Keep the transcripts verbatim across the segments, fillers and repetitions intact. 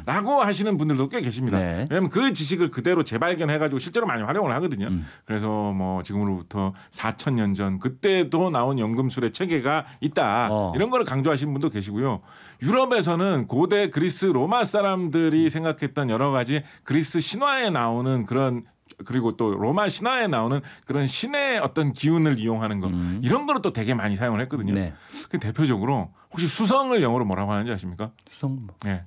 라고 하시는 분들도 꽤 계십니다. 네. 왜냐하면 그 지식을 그대로 재발견해가지고 실제로 많이 활용을 하거든요. 음. 그래서 뭐 지금으로부터 사천 년 전 그때도 나온 연금술의 체계가 있다. 어. 이런 거를 강조하시는 분도 계시고요. 유럽에서는 고대 그리스 로마 사람들이 생각했던 여러 가지 그리스 신화에 나오는 그런 그리고 또 로마 신화에 나오는 그런 신의 어떤 기운을 이용하는 거 음. 이런 거를 또 되게 많이 사용을 했거든요. 네. 그 대표적으로 혹시 수성을 영어로 뭐라고 하는지 아십니까? 수성 뭐. 네.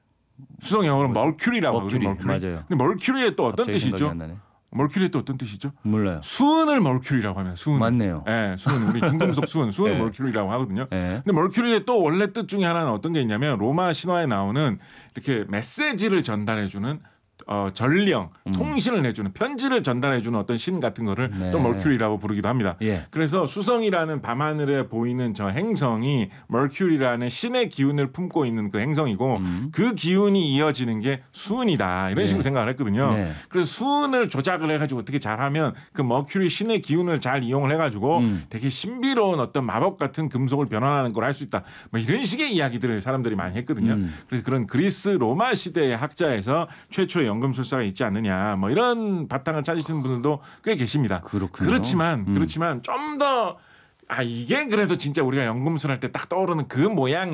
수성 영어로 멀큐리라고 하거든요. 머큐리. 맞아요. 근데 멀큐리의 또 어떤 뜻이죠? 멀큐리의 또 어떤 뜻이죠? 몰라요. 수은을 멀큐리라고 하면 수은. 맞네요. 네, 수은 우리 중금속 수은, 수은을 네. 멀큐리라고 하거든요. 네. 근데 멀큐리의 또 원래 뜻 중에 하나는 어떤 게 있냐면 로마 신화에 나오는 이렇게 메시지를 전달해주는 어, 전령, 음. 통신을 해주는 편지를 전달해주는 어떤 신 같은 거를 네. 또 멀큐리라고 부르기도 합니다. 예. 그래서 수성이라는 밤하늘에 보이는 저 행성이 멀큐리라는 신의 기운을 품고 있는 그 행성이고 음. 그 기운이 이어지는 게 수은이다 이런 네. 식으로 생각을 했거든요. 네. 그래서 수은을 조작을 해가지고 어떻게 잘하면 그 머큐리 신의 기운을 잘 이용을 해가지고 음. 되게 신비로운 어떤 마법 같은 금속을 변환하는 걸 할 수 있다. 뭐 이런 식의 이야기들을 사람들이 많이 했거든요. 음. 그래서 그런 그리스 로마 시대의 학자에서 최초의 연금술사가 있지 않느냐 뭐 이런 바탕을 찾으시는 분들도 꽤 계십니다. 그렇군요. 그렇지만 음. 그렇지만 좀 더 아 이게 그래도 진짜 우리가 연금술 할 때 딱 떠오르는 그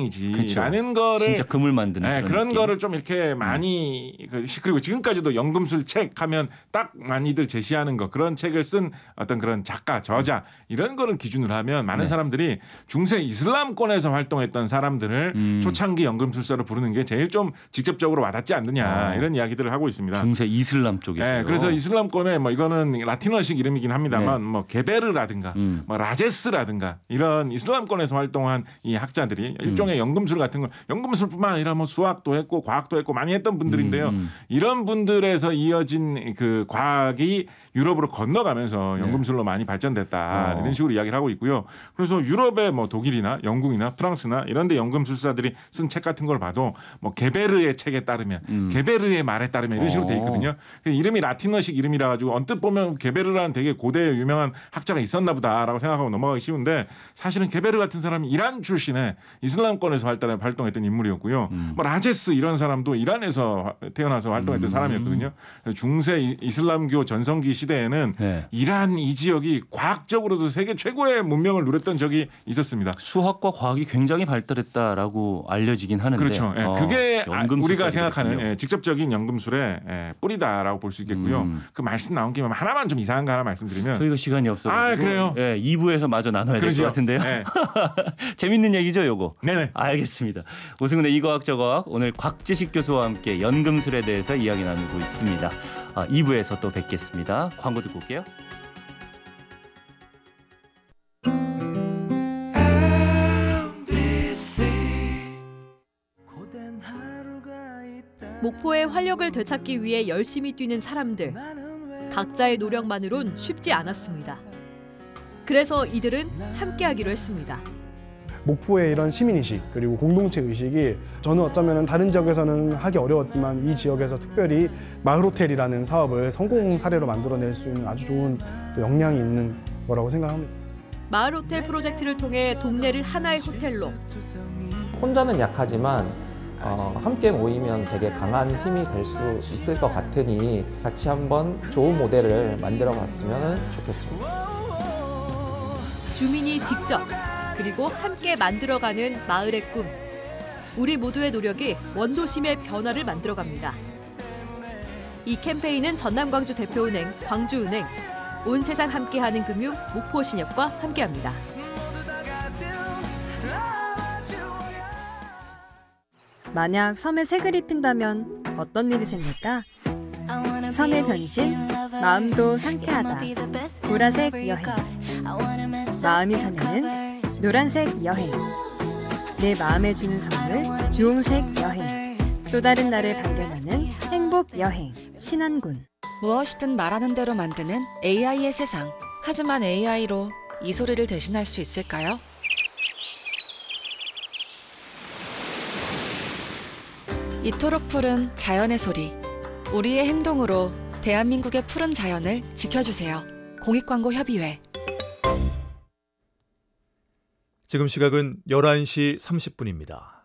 모양이지라는 거를 진짜 금을 만드는 네, 그런, 그런 느낌. 거를 좀 이렇게 많이 그 그리고 지금까지도 연금술 책 하면 딱 많이들 제시하는 거 그런 책을 쓴 어떤 그런 작가 저자 이런 거를 기준으로 하면 많은 네. 사람들이 중세 이슬람권에서 활동했던 사람들을 음. 초창기 연금술사로 부르는 게 제일 좀 직접적으로 와닿지 않느냐 어. 이런 이야기들을 하고 있습니다. 중세 이슬람 쪽이고요. 네, 그래서 이슬람권에 뭐 이거는 라틴어식 이름이긴 합니다만 네. 뭐 게베르라든가 음. 뭐 라제스라든가 이런 이슬람권에서 활동한 이 학자들이 일종의 연금술 같은 걸 연금술뿐만 아니라 뭐 수학도 했고 과학도 했고 많이 했던 분들인데요. 음, 음. 이런 분들에서 이어진 그 과학이 유럽으로 건너가면서 연금술로 많이 발전됐다 어. 이런 식으로 이야기를 하고 있고요. 그래서 유럽의 뭐 독일이나 영국이나 프랑스나 이런데 연금술사들이 쓴 책 같은 걸 봐도 뭐 게베르의 책에 따르면 음. 게베르의 말에 따르면 이런 식으로 돼 있거든요. 이름이 라틴어식 이름이라 가지고 언뜻 보면 게베르라는 되게 고대 유명한 학자가 있었나 보다라고 생각하고 넘어가기 쉬운데 사실은 게베르 같은 사람이 이란 출신의 이슬람권에서 활동, 활동했던 인물이었고요. 음. 뭐 라제스 이런 사람도 이란에서 태어나서 활동했던 음. 사람이었거든요. 중세 이슬람교 전성기 시대에는 네. 이란 이 지역이 과학적으로도 세계 최고의 문명을 누렸던 적이 있었습니다. 수학과 과학이 굉장히 발달했다라고 알려지긴 하는데 그렇죠. 예, 어, 그게 아, 우리가 생각하는 그렇군요. 예, 직접적인 연금술의 예, 뿌리다라고 볼 수 있겠고요. 음. 그 말씀 나온 김에 하나만 좀 이상한 거 하나 말씀드리면 저희가 시간이 없어서 아, 그래요? 예, 이 부에서 마저 나눠야 될 것 그러죠. 같은데요. 네. 재밌는 얘기죠, 요거. 네네. 알겠습니다. 오승훈의 이과학 저과학 오늘 곽지식 교수와 함께 연금술에 대해서 이야기 나누고 있습니다. 아, 이 부에서 또 뵙겠습니다. 광고 듣고 올게요. 목포의 활력을 되찾기 위해 열심히 뛰는 사람들. 각자의 노력만으론 쉽지 않았습니다. 그래서 이들은 함께하기로 했습니다. 목포의 이런 시민의식 그리고 공동체 의식이 저는 어쩌면 다른 지역에서는 하기 어려웠지만 이 지역에서 특별히 마을호텔이라는 사업을 성공 사례로 만들어낼 수 있는 아주 좋은 또 역량이 있는 거라고 생각합니다. 마을호텔 프로젝트를 통해 동네를 하나의 호텔로 혼자는 약하지만 어, 함께 모이면 되게 강한 힘이 될 수 있을 것 같으니 같이 한번 좋은 모델을 만들어 봤으면 좋겠습니다. 주민이 직접 그리고 함께 만들어가는 마을의 꿈. 우리 모두의 노력이 원도심의 변화를 만들어갑니다. 이 캠페인은 전남광주 대표은행, 광주은행, 온 세상 함께하는 금융, 목포신협과 함께합니다. 만약 섬에 색을 입힌다면 어떤 일이 생길까? 섬의 변신, 마음도 상쾌하다. 보라색 여행. 마음이 설레는 노란색 여행. 내 마음에 주는 선물, 주홍색 여행. 또 다른 나를 발견하는 행복 여행. 신안군. 무엇이든 말하는 대로 만드는 에이아이의 세상. 하지만 에이아이로 이 소리를 대신할 수 있을까요? 이토록 푸른 자연의 소리. 우리의 행동으로 대한민국의 푸른 자연을 지켜주세요. 공익광고협의회. 지금 시각은 열한 시 삼십 분입니다.